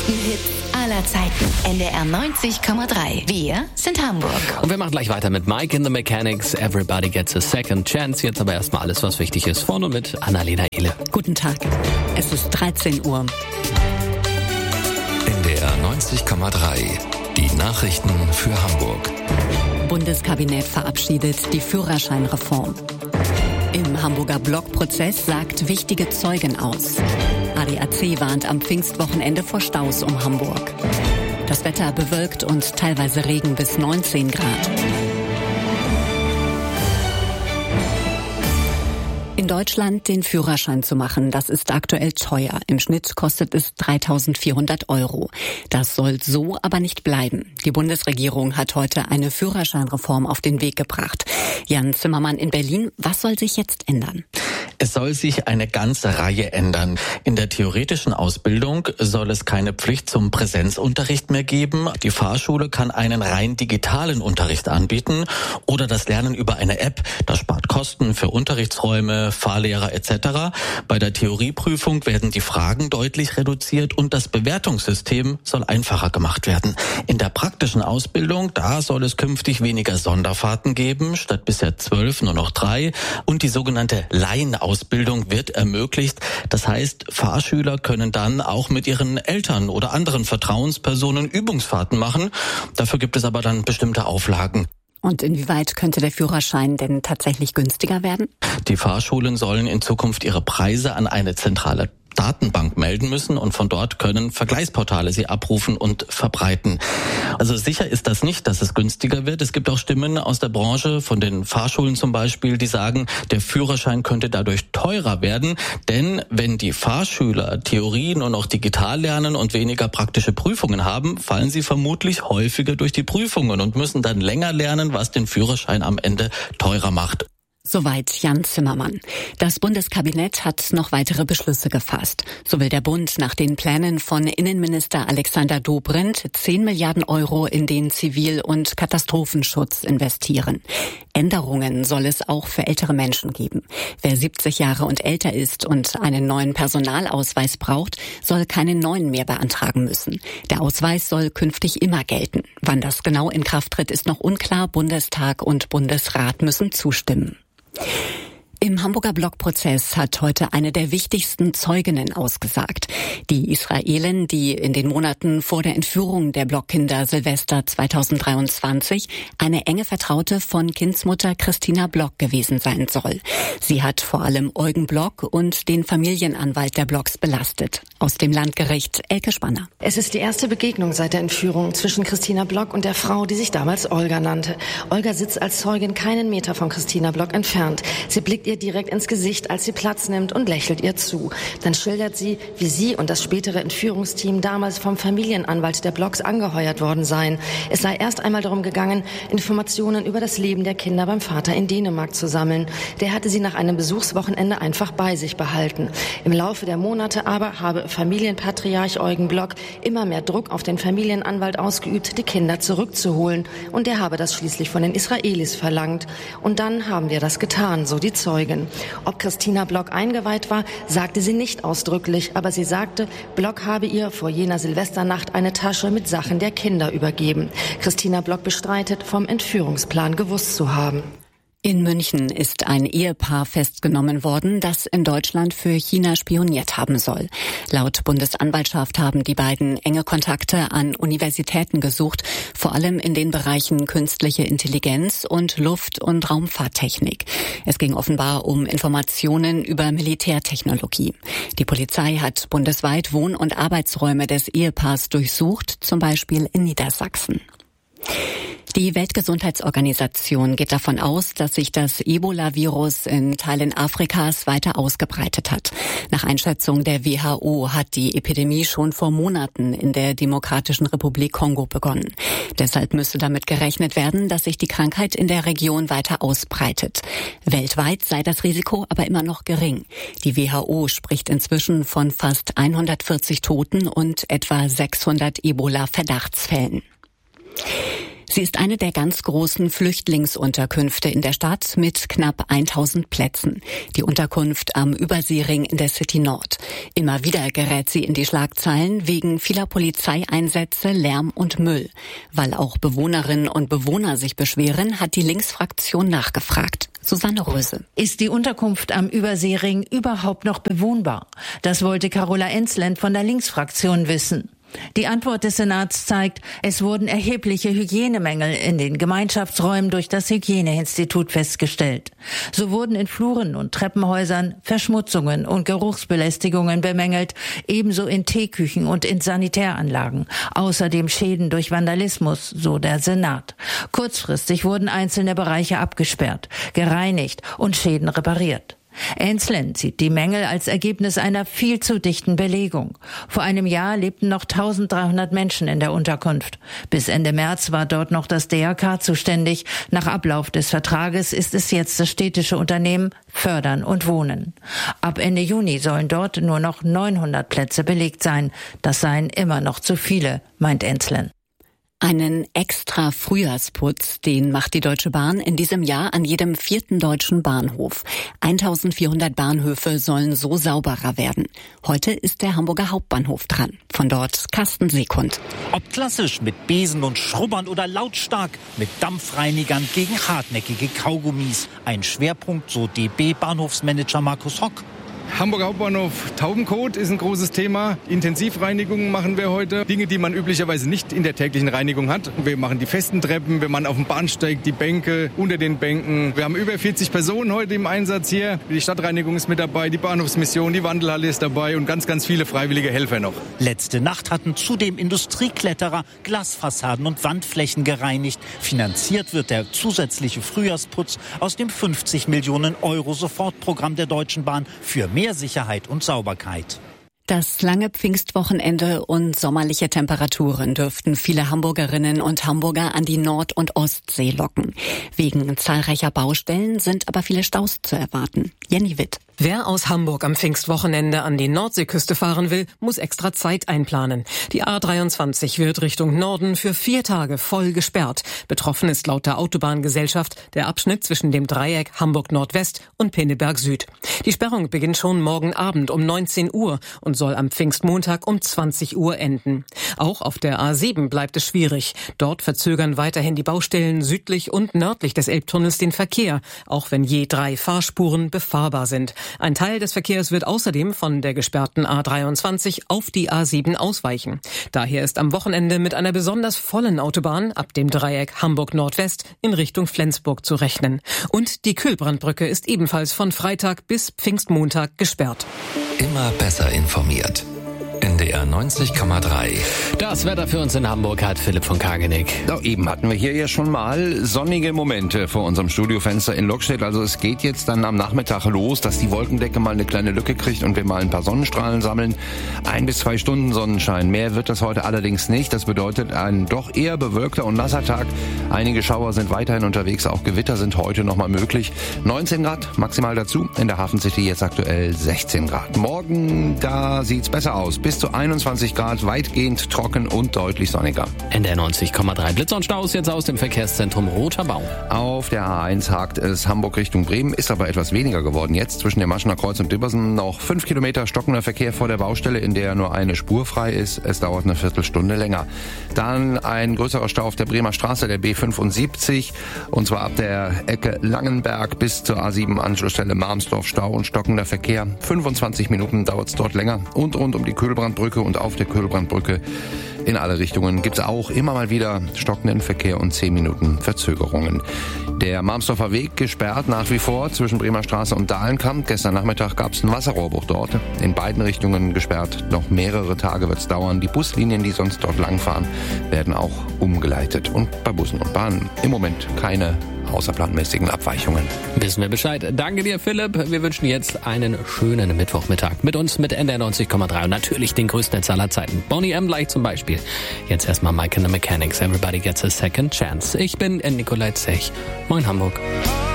größten Hits aller Zeiten. NDR 90,3. Wir sind Hamburg. Und wir machen gleich weiter mit Mike and the Mechanics. Everybody gets a second chance. Jetzt aber erstmal alles, was wichtig ist. Von und mit Annalena Ehle. Guten Tag. Es ist 13 Uhr. NDR 90,3. Die Nachrichten für Hamburg. Bundeskabinett verabschiedet die Führerscheinreform. Im Hamburger Blockprozess sagt wichtige Zeugen aus. ADAC warnt am Pfingstwochenende vor Staus um Hamburg. Das Wetter bewölkt und teilweise Regen bis 19 Grad. In Deutschland den Führerschein zu machen, das ist aktuell teuer. Im Schnitt kostet es 3.400 €. Das soll so aber nicht bleiben. Die Bundesregierung hat heute eine Führerscheinreform auf den Weg gebracht. Jan Zimmermann in Berlin, was soll sich jetzt ändern? Es soll sich eine ganze Reihe ändern. In der theoretischen Ausbildung soll es keine Pflicht zum Präsenzunterricht mehr geben. Die Fahrschule kann einen rein digitalen Unterricht anbieten oder das Lernen über eine App. Das spart Kosten für Unterrichtsräume, Fahrlehrer etc. Bei der Theorieprüfung werden die Fragen deutlich reduziert und das Bewertungssystem soll einfacher gemacht werden. In der praktischen Ausbildung, da soll es künftig weniger Sonderfahrten geben, statt bisher 12 nur noch 3 und die sogenannte Laienausbildung wird ermöglicht. Das heißt, Fahrschüler können dann auch mit ihren Eltern oder anderen Vertrauenspersonen Übungsfahrten machen. Dafür gibt es aber dann bestimmte Auflagen. Und inwieweit könnte der Führerschein denn tatsächlich günstiger werden? Die Fahrschulen sollen in Zukunft ihre Preise an eine zentrale Datenbank melden müssen und von dort können Vergleichsportale sie abrufen und verbreiten. Also sicher ist das nicht, dass es günstiger wird. Es gibt auch Stimmen aus der Branche, von den Fahrschulen zum Beispiel, die sagen, der Führerschein könnte dadurch teurer werden. Denn wenn die Fahrschüler Theorie nur noch digital lernen und weniger praktische Prüfungen haben, fallen sie vermutlich häufiger durch die Prüfungen und müssen dann länger lernen, was den Führerschein am Ende teurer macht. Soweit Jan Zimmermann. Das Bundeskabinett hat noch weitere Beschlüsse gefasst. So will der Bund nach den Plänen von Innenminister Alexander Dobrindt 10 Milliarden € in den Zivil- und Katastrophenschutz investieren. Änderungen soll es auch für ältere Menschen geben. Wer 70 Jahre und älter ist und einen neuen Personalausweis braucht, soll keinen neuen mehr beantragen müssen. Der Ausweis soll künftig immer gelten. Wann das genau in Kraft tritt, ist noch unklar. Bundestag und Bundesrat müssen zustimmen. Im Hamburger Blockprozess hat heute eine der wichtigsten Zeuginnen ausgesagt. Die Israelin, die in den Monaten vor der Entführung der Blockkinder Silvester 2023 eine enge Vertraute von Kindsmutter Christina Block gewesen sein soll. Sie hat vor allem Eugen Block und den Familienanwalt der Blocks belastet. Aus dem Landgericht Elke Spanner. Es ist die erste Begegnung seit der Entführung zwischen Christina Block und der Frau, die sich damals Olga nannte. Olga sitzt als Zeugin keinen Meter von Christina Block entfernt. Sie blickt ihr direkt ins Gesicht, als sie Platz nimmt und lächelt ihr zu. Dann schildert sie, wie sie und das spätere Entführungsteam damals vom Familienanwalt der Blocks angeheuert worden seien. Es sei erst einmal darum gegangen, Informationen über das Leben der Kinder beim Vater in Dänemark zu sammeln. Der hatte sie nach einem Besuchswochenende einfach bei sich behalten. Im Laufe der Monate aber habe Familienpatriarch Eugen Block immer mehr Druck auf den Familienanwalt ausgeübt, die Kinder zurückzuholen. Und der habe das schließlich von den Israelis verlangt. Und dann haben wir das getan, so die Zeugin. Ob Christina Block eingeweiht war, sagte sie nicht ausdrücklich, aber sie sagte, Block habe ihr vor jener Silvesternacht eine Tasche mit Sachen der Kinder übergeben. Christina Block bestreitet, vom Entführungsplan gewusst zu haben. In München ist ein Ehepaar festgenommen worden, das in Deutschland für China spioniert haben soll. Laut Bundesanwaltschaft haben die beiden enge Kontakte an Universitäten gesucht, vor allem in den Bereichen künstliche Intelligenz und Luft- und Raumfahrttechnik. Es ging offenbar um Informationen über Militärtechnologie. Die Polizei hat bundesweit Wohn- und Arbeitsräume des Ehepaars durchsucht, zum Beispiel in Niedersachsen. Die Weltgesundheitsorganisation geht davon aus, dass sich das Ebola-Virus in Teilen Afrikas weiter ausgebreitet hat. Nach Einschätzung der WHO hat die Epidemie schon vor Monaten in der Demokratischen Republik Kongo begonnen. Deshalb müsse damit gerechnet werden, dass sich die Krankheit in der Region weiter ausbreitet. Weltweit sei das Risiko aber immer noch gering. Die WHO spricht inzwischen von fast 140 Toten und etwa 600 Ebola-Verdachtsfällen. Sie ist eine der ganz großen Flüchtlingsunterkünfte in der Stadt mit knapp 1000 Plätzen. Die Unterkunft am Überseering in der City Nord. Immer wieder gerät sie in die Schlagzeilen wegen vieler Polizeieinsätze, Lärm und Müll. Weil auch Bewohnerinnen und Bewohner sich beschweren, hat die Linksfraktion nachgefragt. Susanne Röse. Ist die Unterkunft am Überseering überhaupt noch bewohnbar? Das wollte Carola Ensland von der Linksfraktion wissen. Die Antwort des Senats zeigt, es wurden erhebliche Hygienemängel in den Gemeinschaftsräumen durch das Hygieneinstitut festgestellt. So wurden in Fluren und Treppenhäusern Verschmutzungen und Geruchsbelästigungen bemängelt, ebenso in Teeküchen und in Sanitäranlagen. Außerdem Schäden durch Vandalismus, so der Senat. Kurzfristig wurden einzelne Bereiche abgesperrt, gereinigt und Schäden repariert. Ensland sieht die Mängel als Ergebnis einer viel zu dichten Belegung. Vor einem Jahr lebten noch 1300 Menschen in der Unterkunft. Bis Ende März war dort noch das DRK zuständig. Nach Ablauf des Vertrages ist es jetzt das städtische Unternehmen Fördern und Wohnen. Ab Ende Juni sollen dort nur noch 900 Plätze belegt sein. Das seien immer noch zu viele, meint Ensland. Einen extra Frühjahrsputz, den macht die Deutsche Bahn in diesem Jahr an jedem 4. deutschen Bahnhof. 1400 Bahnhöfe sollen so sauberer werden. Heute ist der Hamburger Hauptbahnhof dran. Von dort Carsten Sekund. Ob klassisch mit Besen und Schrubbern oder lautstark mit Dampfreinigern gegen hartnäckige Kaugummis. Ein Schwerpunkt, so DB-Bahnhofsmanager Markus Hock. Hamburger Hauptbahnhof Taubenkot ist ein großes Thema. Intensivreinigungen machen wir heute. Dinge, die man üblicherweise nicht in der täglichen Reinigung hat. Wir machen die festen Treppen, wir machen auf dem Bahnsteig die Bänke, unter den Bänken. Wir haben über 40 Personen heute im Einsatz hier. Die Stadtreinigung ist mit dabei, die Bahnhofsmission, die Wandelhalle ist dabei und ganz, ganz viele freiwillige Helfer noch. Letzte Nacht hatten zudem Industriekletterer Glasfassaden und Wandflächen gereinigt. Finanziert wird der zusätzliche Frühjahrsputz aus dem 50 Millionen Euro Sofortprogramm der Deutschen Bahn für mehr Sicherheit und Sauberkeit. Das lange Pfingstwochenende und sommerliche Temperaturen dürften viele Hamburgerinnen und Hamburger an die Nord- und Ostsee locken. Wegen zahlreicher Baustellen sind aber viele Staus zu erwarten. Jenny Witt. Wer aus Hamburg am Pfingstwochenende an die Nordseeküste fahren will, muss extra Zeit einplanen. Die A23 wird Richtung Norden für 4 Tage voll gesperrt. Betroffen ist laut der Autobahngesellschaft der Abschnitt zwischen dem Dreieck Hamburg Nordwest und Pinneberg Süd. Die Sperrung beginnt schon morgen Abend um 19 Uhr und soll am Pfingstmontag um 20 Uhr enden. Auch auf der A7 bleibt es schwierig. Dort verzögern weiterhin die Baustellen südlich und nördlich des Elbtunnels den Verkehr, auch wenn je 3 Fahrspuren befahrbar sind. Ein Teil des Verkehrs wird außerdem von der gesperrten A23 auf die A7 ausweichen. Daher ist am Wochenende mit einer besonders vollen Autobahn ab dem Dreieck Hamburg Nordwest in Richtung Flensburg zu rechnen. Und die Kühlbrandbrücke ist ebenfalls von Freitag bis Pfingstmontag gesperrt. Immer besser informiert. NDR 90,3. Das Wetter für uns in Hamburg hat Philipp von Kageneck. Eben hatten wir hier ja schon mal sonnige Momente vor unserem Studiofenster in Lockstedt. Also es geht jetzt dann am Nachmittag los, dass die Wolkendecke mal eine kleine Lücke kriegt und wir mal ein paar Sonnenstrahlen sammeln. 1 bis 2 Stunden Sonnenschein. Mehr wird das heute allerdings nicht. Das bedeutet ein doch eher bewölkter und nasser Tag. Einige Schauer sind weiterhin unterwegs. Auch Gewitter sind heute nochmal möglich. 19 Grad maximal dazu. In der Hafen City jetzt aktuell 16 Grad. Morgen, da sieht's besser aus. Bis zu 21 Grad, weitgehend trocken und deutlich sonniger. NDR 90,3. Blitzer und Staus jetzt aus dem Verkehrszentrum Roter Baum. Auf der A1 hakt es Hamburg Richtung Bremen, ist aber etwas weniger geworden. Jetzt zwischen dem Maschener Kreuz und Dibbersen noch 5 Kilometer stockender Verkehr vor der Baustelle, in der nur eine Spur frei ist. Es dauert eine Viertelstunde länger. Dann ein größerer Stau auf der Bremer Straße, der B75, und zwar ab der Ecke Langenberg bis zur A7 Anschlussstelle Marmsdorf. Stau und stockender Verkehr. 25 Minuten dauert es dort länger. Und rund um die Kühlbrandbrücke und auf der Kühlbrandbrücke in alle Richtungen gibt es auch immer mal wieder stockenden Verkehr und 10 Minuten Verzögerungen. Der Marmsdorfer Weg gesperrt nach wie vor zwischen Bremer Straße und Dahlenkamp. Gestern Nachmittag gab es einen Wasserrohrbruch dort. In beiden Richtungen gesperrt. Noch mehrere Tage wird es dauern. Die Buslinien, die sonst dort langfahren, werden auch umgeleitet. Und bei Bussen und Bahnen im Moment keine außerplanmäßigen Abweichungen. Wissen wir Bescheid. Danke dir, Philipp. Wir wünschen jetzt einen schönen Mittwochmittag mit uns, mit NDR 90,3 und natürlich den größten Netz aller Zeiten. Bonnie M. gleich zum Beispiel. Jetzt erstmal Mike and the Mechanics. Everybody gets a second chance. Ich bin Nikolai Zech. Moin Hamburg.